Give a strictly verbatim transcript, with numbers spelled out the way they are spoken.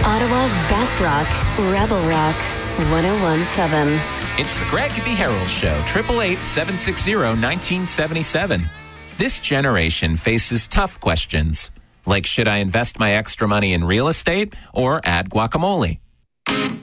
Ottawa's best rock, Rebel Rock, one oh one point seven. It's the Greg B. Harold Show, eight eight eight, seven six zero, one nine seven seven. This generation faces tough questions, like should I invest my extra money in real estate or add guacamole?